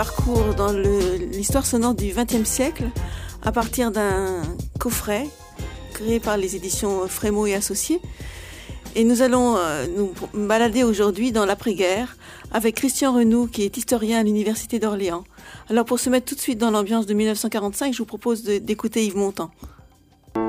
Parcours dans l'histoire sonore du XXe siècle à partir d'un coffret créé par les éditions Frémaux et Associés. Et nous allons nous balader aujourd'hui dans l'après-guerre avec Christian Renoux, qui est historien à l'Université d'Orléans. Alors pour se mettre tout de suite dans l'ambiance de 1945, je vous propose d'écouter Yves Montand.